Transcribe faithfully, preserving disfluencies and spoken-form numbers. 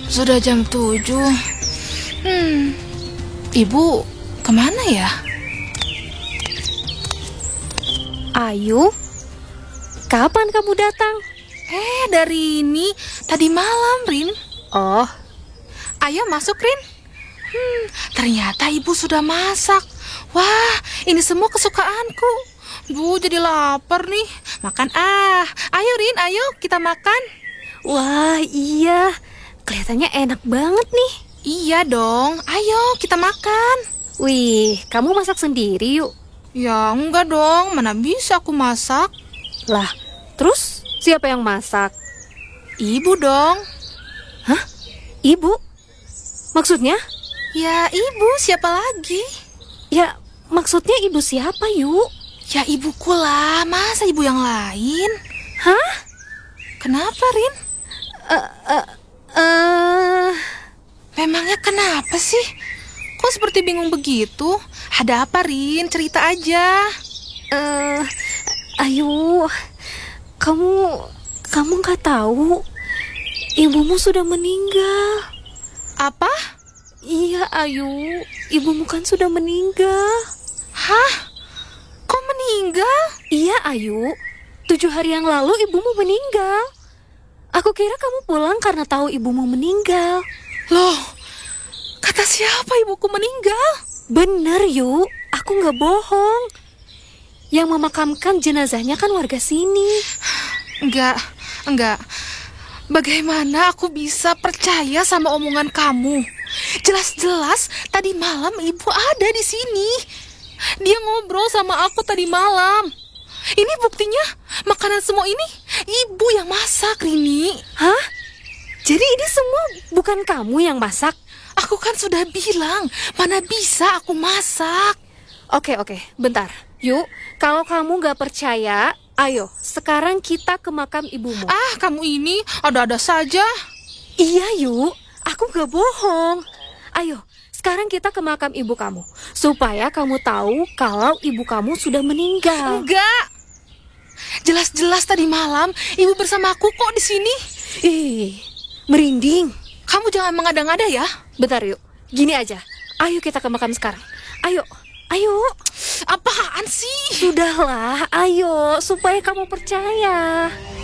sudah jam tujuh. Hmm, ibu kemana ya? Ayu, kapan kamu datang? Eh, dari ini tadi malam, Rin. Oh, Ayo masuk, Rin. Hmm, ternyata ibu sudah masak. Wah, ini semua kesukaanku. Bu, jadi lapar nih. Makan ah. Ayo, Rin, ayo kita makan. wah iya, kelihatannya enak banget nih. Iya dong, ayo kita makan. Wih, kamu masak sendiri yuk. Ya enggak dong, mana bisa aku masak. Lah, terus siapa yang masak? Ibu dong. Hah? Ibu? Maksudnya? Ya ibu, siapa lagi? Ya, maksudnya ibu siapa yuk? Ya ibuku lah, masa ibu yang lain? Hah? Kenapa, Rin? Eh, eh, eh, Memangnya kenapa sih? Kok seperti bingung begitu? Ada apa, Rin? Cerita aja. eh, Ayu, kamu, kamu nggak tahu, ibumu sudah meninggal. Apa? Iya, Ayu, ibumu kan sudah meninggal. Hah? Kok meninggal? Iya, Ayu, tujuh hari yang lalu ibumu meninggal. Aku kira kamu pulang karena tahu ibumu meninggal. Loh, kata siapa ibuku meninggal? Bener, Yu, aku nggak bohong. Yang memakamkan jenazahnya kan warga sini. Enggak, enggak. Bagaimana aku bisa percaya sama omongan kamu? Jelas-jelas tadi malam ibu ada di sini. Dia ngobrol sama aku tadi malam. Ini buktinya, makanan semua ini ibu yang masak, Rini. Hah? Jadi ini semua bukan kamu yang masak? Aku kan sudah bilang, mana bisa aku masak. Oke, oke, bentar. Yuk, kalau kamu nggak percaya, ayo, sekarang kita ke makam ibumu. Ah, kamu ini ada-ada saja. Iya, Yuk, aku nggak bohong. Ayo, sekarang kita ke makam ibu kamu, supaya kamu tahu kalau ibu kamu sudah meninggal. Enggak. Jelas-jelas tadi malam ibu bersama aku kok di sini. Ih, merinding. Kamu jangan mengada-ngada ya. Bentar, Yuk, gini aja. Ayo kita ke makam sekarang. Ayo, ayo. Apaan sih? Sudahlah, ayo, supaya kamu percaya.